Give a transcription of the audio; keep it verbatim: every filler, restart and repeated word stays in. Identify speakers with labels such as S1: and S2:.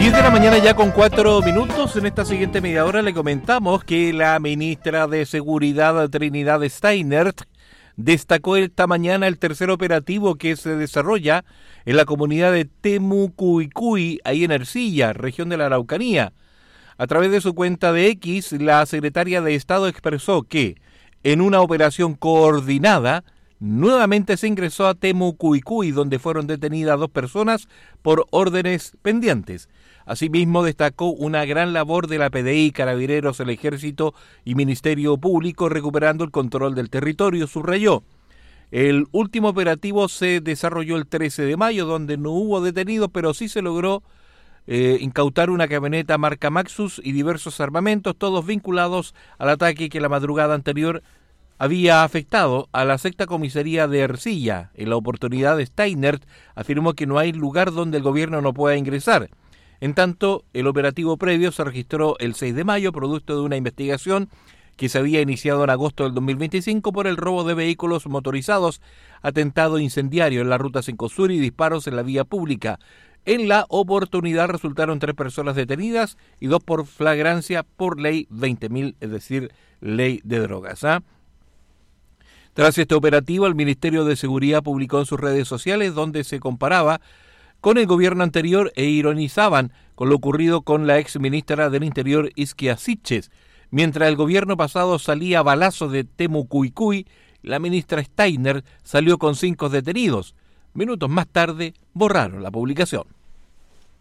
S1: diez de la mañana ya con cuatro minutos. En esta siguiente media hora le comentamos que la ministra de Seguridad, Trinidad Steinert, destacó esta mañana el tercer operativo que se desarrolla en la comunidad de Temucuicui, ahí en Ercilla, región de la Araucanía. A través de su cuenta de X, la secretaria de Estado expresó que en una operación coordinada nuevamente se ingresó a Temucuicui, donde fueron detenidas dos personas por órdenes pendientes. Asimismo, destacó una gran labor de la P D I, Carabineros, el Ejército y Ministerio Público recuperando el control del territorio, subrayó. El último operativo se desarrolló el trece de mayo, donde no hubo detenidos, pero sí se logró eh, incautar una camioneta marca Maxus y diversos armamentos, todos vinculados al ataque que la madrugada anterior había afectado a la sexta comisaría de Ercilla. En la oportunidad, Steinert afirmó que no hay lugar donde el gobierno no pueda ingresar. En tanto, el operativo previo se registró el seis de mayo, producto de una investigación que se había iniciado en agosto del dos mil veinticinco por el robo de vehículos motorizados, atentado incendiario en la ruta cinco Sur y disparos en la vía pública. En la oportunidad resultaron tres personas detenidas y dos por flagrancia por ley veinte mil, es decir, ley de drogas. ¿ah? Tras este operativo, el Ministerio de Seguridad publicó en sus redes sociales donde se comparaba con el gobierno anterior e ironizaban con lo ocurrido con la ex ministra del Interior, Isquia Siches. Mientras el gobierno pasado salía a balazos de Temucuicui, la ministra Steiner salió con cinco detenidos. Minutos más tarde borraron la publicación.